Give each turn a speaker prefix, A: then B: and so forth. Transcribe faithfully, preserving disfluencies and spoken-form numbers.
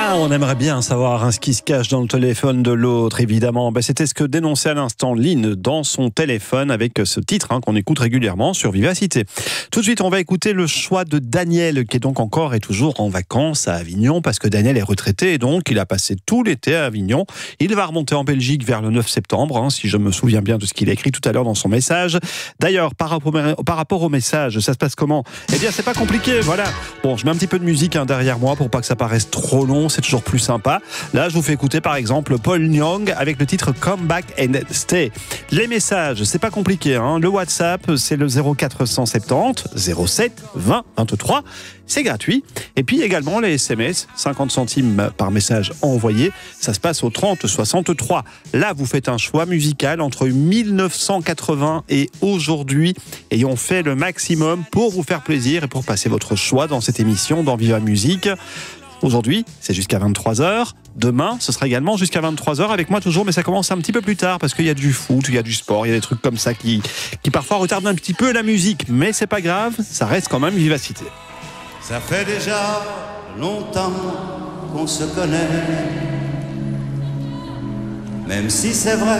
A: Ah, on aimerait bien savoir hein, ce qui se cache dans le téléphone de l'autre, évidemment. Ben, c'était ce que dénonçait à l'instant Lynn dans son téléphone avec ce titre hein, qu'on écoute régulièrement sur Vivacité. Tout de suite, on va écouter le choix de Daniel, qui est donc encore et toujours en vacances à Avignon, parce que Daniel est retraité et donc il a passé tout l'été à Avignon. Il va remonter en Belgique vers le neuf septembre, hein, si je me souviens bien de ce qu'il a écrit tout à l'heure dans son message. D'ailleurs, par rapport, par rapport au message, ça se passe comment ? Eh bien, c'est pas compliqué, voilà. Bon, je mets un petit peu de musique hein, derrière moi pour pas que ça paraisse trop long, c'est toujours plus sympa. Là, je vous fais écouter par exemple Paul Young avec le titre Come Back and Stay. Les messages, c'est pas compliqué, hein. Le WhatsApp, c'est le zéro quatre cent soixante-dix zéro sept vingt vingt-trois. C'est gratuit. Et puis également les S M S, cinquante centimes par message envoyé. Ça se passe au trente soixante-trois. Là, vous faites un choix musical entre mille neuf cent quatre-vingts et aujourd'hui. Et on fait le maximum pour vous faire plaisir et pour passer votre choix dans cette émission dans Viva Musique. Aujourd'hui, c'est jusqu'à vingt-trois heures. Demain, ce sera également jusqu'à vingt-trois heures avec moi toujours, mais ça commence un petit peu plus tard parce qu'il y a du foot, il y a du sport, il y a des trucs comme ça qui, qui parfois retardent un petit peu la musique. Mais c'est pas grave, ça reste quand même Vivacité.
B: Ça fait déjà longtemps qu'on se connaît, même si c'est vrai